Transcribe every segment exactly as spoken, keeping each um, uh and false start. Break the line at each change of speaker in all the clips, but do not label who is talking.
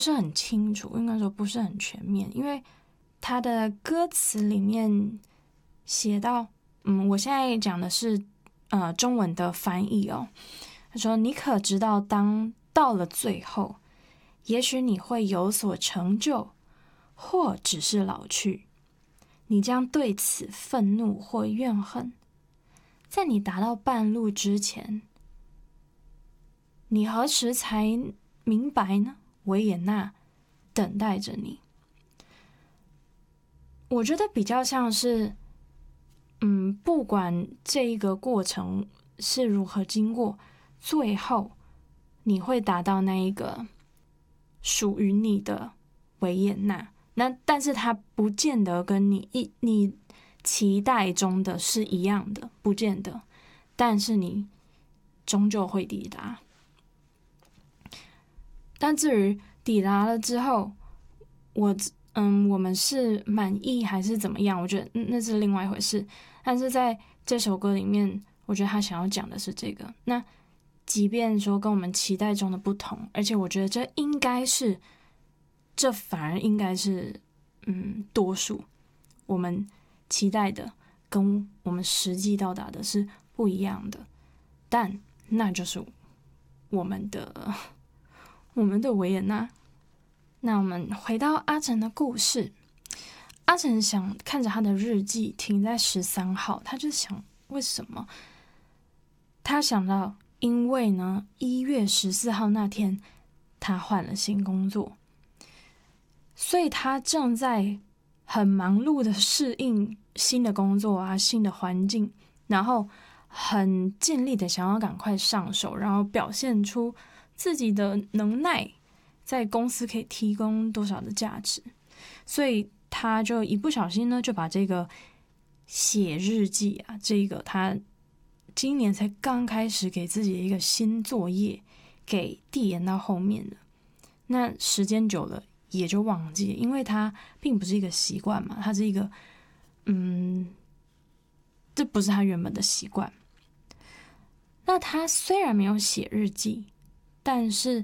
是很清楚，应该说不是很全面，因为他的歌词里面写到，嗯，我现在讲的是呃中文的翻译哦。他说：“你可知道，当到了最后，也许你会有所成就，或只是老去。你将对此愤怒或怨恨。在你达到半路之前，你何时才明白呢？维也纳等待着你。”我觉得比较像是，嗯，不管这一个过程是如何经过，最后你会达到那一个属于你的维也纳。那但是它不见得跟你一你期待中的是一样的，不见得。但是你终究会抵达。但至于抵达了之后，我嗯，我们是满意还是怎么样？我觉得那是另外一回事。但是在这首歌里面，我觉得他想要讲的是这个。那即便说跟我们期待中的不同，而且我觉得这应该是，这反而应该是，嗯，多数我们期待的跟我们实际到达的是不一样的。但那就是我们的我们的维也纳。那我们回到阿成的故事，阿成想看着他的日记停在十三号，他就想为什么？他想到，因为呢，一月十四号那天他换了新工作，所以他正在很忙碌的适应新的工作啊、新的环境，然后很尽力的想要赶快上手，然后表现出自己的能耐。在公司可以提供多少的价值，所以他就一不小心呢，就把这个写日记啊，这个他今年才刚开始给自己的一个新作业，给递延到后面了。那时间久了也就忘记了，因为他并不是一个习惯嘛，他是一个，嗯，这不是他原本的习惯。那他虽然没有写日记，但是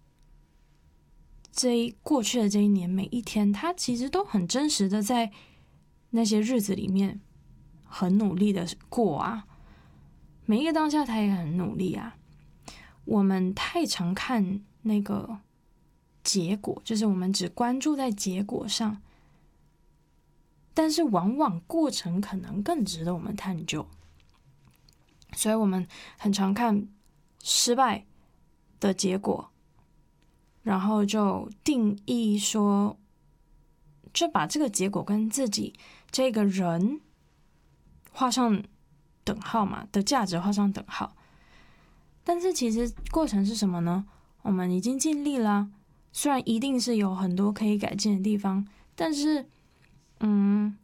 这一过去的这一年，每一天他其实都很真实的在那些日子里面很努力的过啊，每一个当下他也很努力啊。我们太常看那个结果，就是我们只关注在结果上，但是往往过程可能更值得我们探究。所以我们很常看失败的结果，然后就定义说，就把这个结果跟自己这个人画上等号嘛，的价值画上等号。但是其实过程是什么呢？我们已经尽力了，虽然一定是有很多可以改进的地方，但是嗯，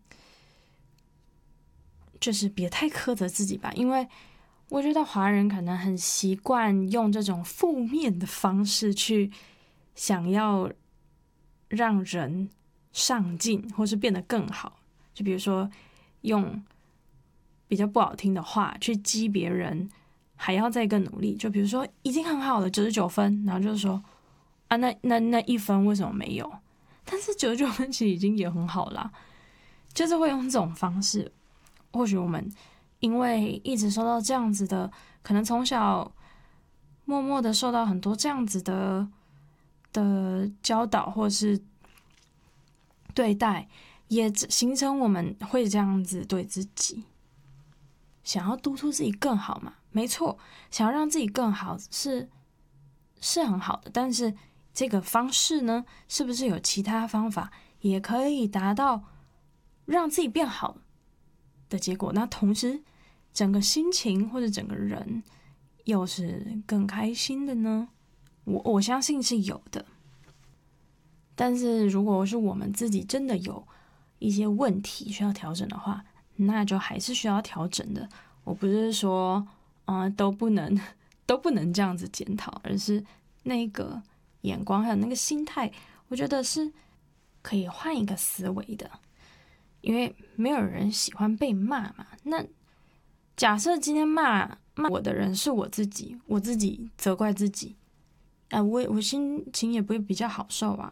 就是别太苛责自己吧，因为我觉得华人可能很习惯用这种负面的方式去想要让人上进或是变得更好，就比如说用比较不好听的话去激别人还要再更努力，就比如说已经很好了九十九分，然后就是说啊那那那一分为什么没有？但是九十九分其实已经也很好啦，就是会用这种方式。或许我们因为一直受到这样子的，可能从小默默的受到很多这样子的的教导或是对待，也形成我们会这样子对自己，想要督促自己更好嘛。没错，想要让自己更好是是很好的，但是这个方式呢，是不是有其他方法也可以达到让自己变好的结果？那同时整个心情或者整个人又是更开心的呢？我我相信是有的。但是如果是我们自己真的有一些问题需要调整的话，那就还是需要调整的。我不是说嗯、呃、都不能都不能这样子检讨，而是那个眼光还有那个心态，我觉得是可以换一个思维的。因为没有人喜欢被骂嘛，那假设今天骂骂我的人是我自己，我自己责怪自己， 呃，我我心情也不会比较好受啊。